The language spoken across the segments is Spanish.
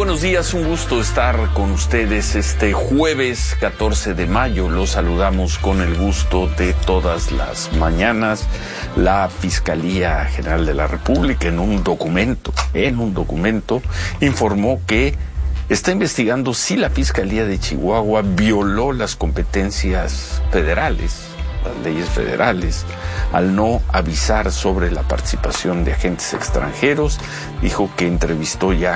buenos días, un gusto estar con ustedes este jueves 14 de mayo. Los saludamos con el gusto de todas las mañanas. La Fiscalía General de la República en un documento informó que está investigando si la Fiscalía de Chihuahua violó las competencias federales, las leyes federales, al no avisar sobre la participación de agentes extranjeros. Dijo que entrevistó ya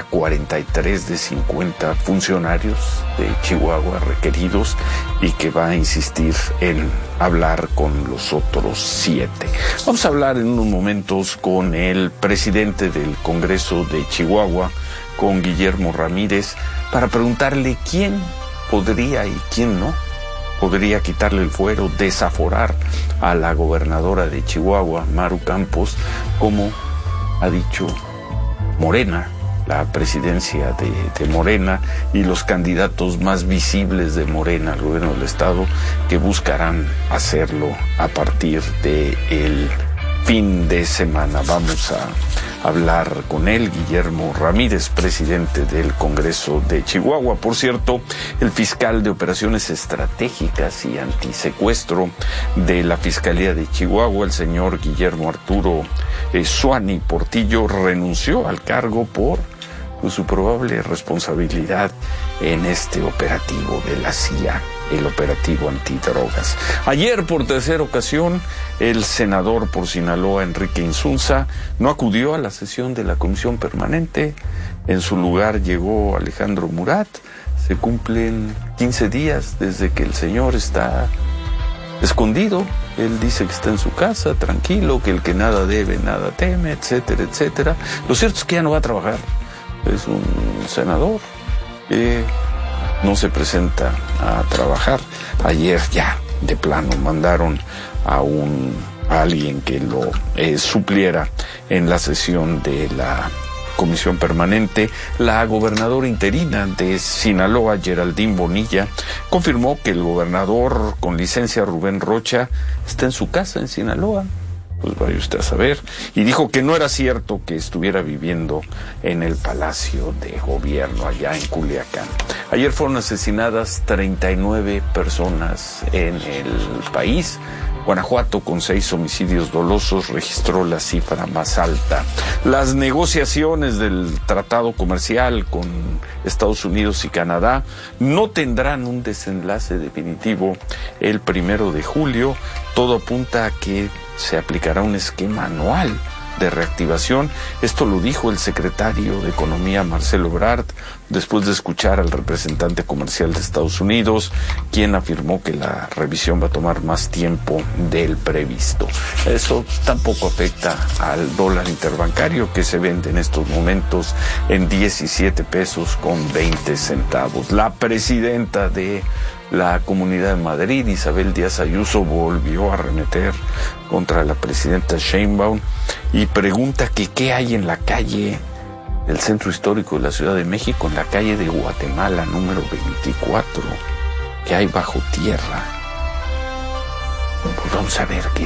43 de 50 funcionarios de Chihuahua requeridos y que va a insistir en hablar con los otros 7. Vamos a hablar en unos momentos con el presidente del Congreso de Chihuahua, con Guillermo Ramírez, para preguntarle quién podría y quién no podría quitarle el fuero, desaforar a la gobernadora de Chihuahua, Maru Campos, como ha dicho Morena, la presidencia de Morena y los candidatos más visibles de Morena al gobierno del estado, que buscarán hacerlo a partir del fin de semana. Vamos a hablar con él, Guillermo Ramírez, presidente del Congreso de Chihuahua. Por cierto, el fiscal de Operaciones Estratégicas y Antisecuestro de la Fiscalía de Chihuahua, el señor Guillermo Arturo Suani Portillo, renunció al cargo por su probable responsabilidad en este operativo de la CIA, el operativo antidrogas. Ayer, por tercera ocasión, el senador por Sinaloa, Enrique Insunza, no acudió a la sesión de la Comisión Permanente. En su lugar llegó Alejandro Murat. Se cumplen 15 días desde que el señor está escondido. Él dice que está en su casa, tranquilo, que el que nada debe, nada teme, etcétera, etcétera. Lo cierto es que ya no va a trabajar. Es un senador que no se presenta a trabajar. Ayer ya, de plano, mandaron a alguien que lo supliera en la sesión de la Comisión Permanente. La gobernadora interina de Sinaloa, Geraldine Bonilla, confirmó que el gobernador con licencia, Rubén Rocha, está en su casa en Sinaloa. Pues vaya usted a saber. Y dijo que no era cierto que estuviera viviendo en el Palacio de Gobierno allá en Culiacán. Ayer fueron asesinadas 39 personas en el país. Guanajuato, con 6 homicidios dolosos, registró la cifra más alta. Las negociaciones del tratado comercial con Estados Unidos y Canadá no tendrán un desenlace definitivo el 1 de julio. Todo apunta a que se aplicará un esquema anual de reactivación. Esto lo dijo el secretario de Economía, Marcelo Ebrard, después de escuchar al representante comercial de Estados Unidos, quien afirmó que la revisión va a tomar más tiempo del previsto. Eso tampoco afecta al dólar interbancario, que se vende en estos momentos en 17 pesos con 20 centavos. La presidenta de la Comunidad de Madrid, Isabel Díaz Ayuso, volvió a arremeter contra la presidenta Sheinbaum y pregunta que qué hay en la calle del centro histórico de la Ciudad de México, en la calle de Guatemala, número 24, que hay bajo tierra. Pues vamos a ver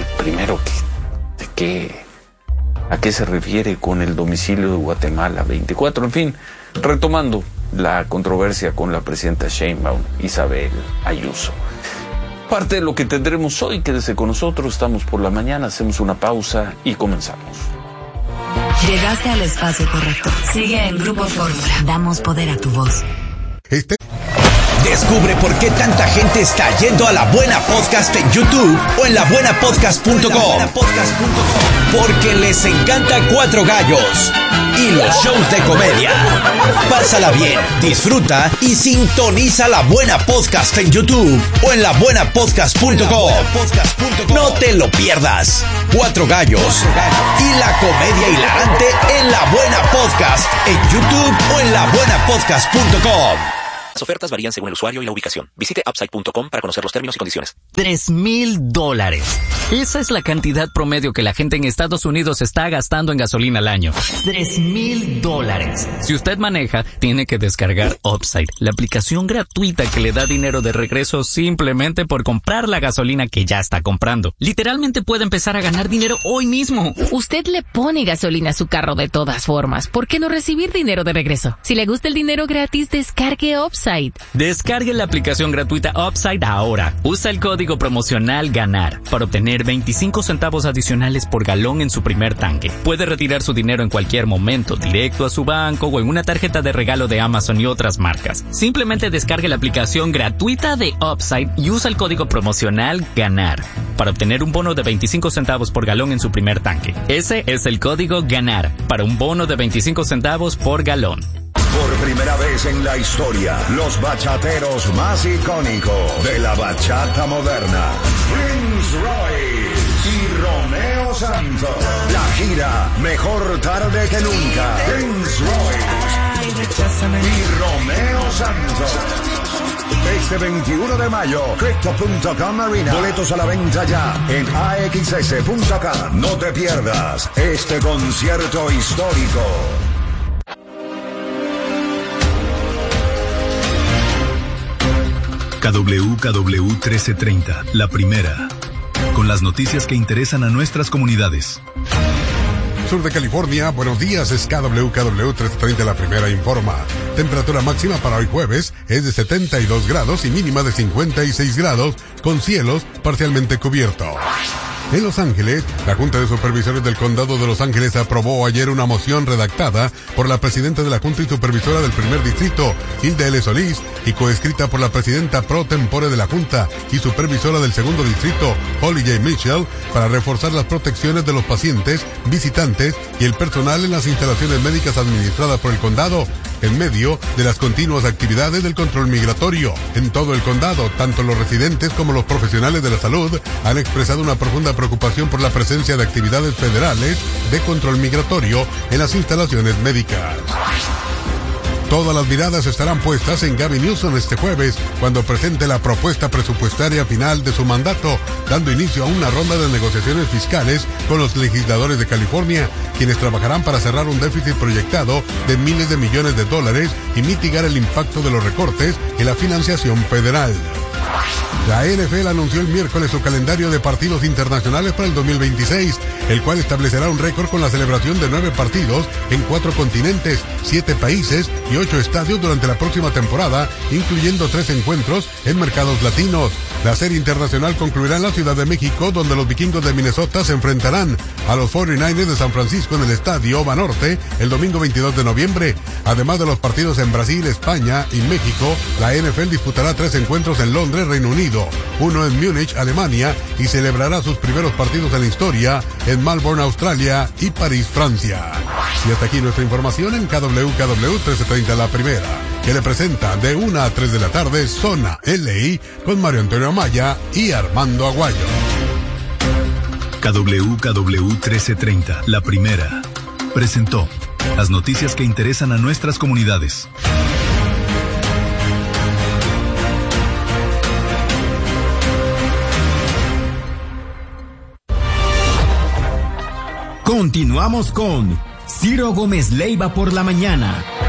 a qué se refiere con el domicilio de Guatemala 24. En fin, retomando la controversia con la presidenta Sheinbaum, Isabel Ayuso. Parte de lo que tendremos hoy, quédese con nosotros. Estamos por la mañana, hacemos una pausa y comenzamos. Llegaste al espacio correcto. Sigue en Grupo Fórmula. Damos poder a tu voz. Descubre por qué tanta gente está yendo a La Buena Podcast en YouTube o en labuenapodcast.com. Porque les encanta Cuatro Gallos y los shows de comedia. Pásala bien, disfruta y sintoniza La Buena Podcast en YouTube o en labuenapodcast.com. No te lo pierdas. Cuatro Gallos y la comedia hilarante en La Buena Podcast en YouTube o en labuenapodcast.com. Las ofertas varían según el usuario y la ubicación. Visite upside.com para conocer los términos y condiciones. $3,000. Esa es la cantidad promedio que la gente en Estados Unidos está gastando en gasolina al año. $3,000. Si usted maneja, tiene que descargar Upside, la aplicación gratuita que le da dinero de regreso simplemente por comprar la gasolina que ya está comprando. Literalmente puede empezar a ganar dinero hoy mismo. Usted le pone gasolina a su carro de todas formas. ¿Por qué no recibir dinero de regreso? Si le gusta el dinero gratis, descargue Upside. Descargue la aplicación gratuita Upside ahora. Usa el código promocional GANAR para obtener 25 centavos adicionales por galón en su primer tanque. Puede retirar su dinero en cualquier momento, directo a su banco o en una tarjeta de regalo de Amazon y otras marcas. Simplemente descargue la aplicación gratuita de Upside y usa el código promocional GANAR para obtener un bono de 25 centavos por galón en su primer tanque. Ese es el código GANAR para un bono de 25 centavos por galón. Por primera vez en la historia, los bachateros más icónicos de la bachata moderna, Prince Royce y Romeo Santos. La gira Mejor Tarde que Nunca. Prince Royce y Romeo Santos. Este 21 de mayo, Crypto.com Arena. Boletos a la venta ya en AXS.com. No te pierdas este concierto histórico. KWKW 1330, la primera, con las noticias que interesan a nuestras comunidades. Sur de California, buenos días, es KWKW 1330, la primera informa. Temperatura máxima para hoy jueves es de 72 grados y mínima de 56 grados, con cielos parcialmente cubiertos. En Los Ángeles, la Junta de Supervisores del Condado de Los Ángeles aprobó ayer una moción redactada por la presidenta de la Junta y supervisora del primer distrito, Hilda L. Solís, y coescrita por la presidenta pro tempore de la Junta y supervisora del segundo distrito, Holly J. Mitchell, para reforzar las protecciones de los pacientes, visitantes y el personal en las instalaciones médicas administradas por el condado, en medio de las continuas actividades del control migratorio. En todo el condado, tanto los residentes como los profesionales de la salud han expresado una profunda preocupación por la presencia de actividades federales de control migratorio en las instalaciones médicas. Todas las miradas estarán puestas en Gavin Newsom este jueves, cuando presente la propuesta presupuestaria final de su mandato, dando inicio a una ronda de negociaciones fiscales con los legisladores de California, quienes trabajarán para cerrar un déficit proyectado de miles de millones de dólares y mitigar el impacto de los recortes en la financiación federal. La NFL anunció el miércoles su calendario de partidos internacionales para el 2026, el cual establecerá un récord con la celebración de 9 partidos en 4 continentes, 7 países y 8 estadios durante la próxima temporada, incluyendo 3 encuentros en mercados latinos. La serie internacional concluirá en la Ciudad de México, donde los vikingos de Minnesota se enfrentarán a los 49ers de San Francisco en el Estadio Banorte el domingo 22 de noviembre. Además de los partidos en Brasil, España y México, la NFL disputará 3 encuentros en Londres, Reino Unido, uno en Múnich, Alemania, y celebrará sus primeros partidos en la historia en Melbourne, Australia, y París, Francia. Y hasta aquí nuestra información en KWKW 1330, la primera, que le presenta de 1 a 3 de la tarde Zona LI con Mario Antonio Amaya y Armando Aguayo. KWKW 1330, la primera, presentó las noticias que interesan a nuestras comunidades. Continuamos con Ciro Gómez Leiva por la mañana.